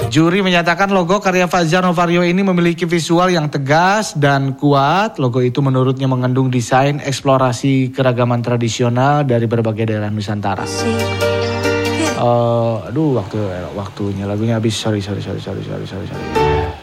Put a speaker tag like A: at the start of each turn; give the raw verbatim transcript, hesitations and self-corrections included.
A: Juri menyatakan logo karya Fajar Novario ini memiliki visual yang tegas dan kuat. Logo itu menurutnya mengandung desain eksplorasi keragaman tradisional dari berbagai daerah Nusantara. Uh, aduh waktu waktunya lagunya habis sorry sorry sorry sorry sorry sorry sorry.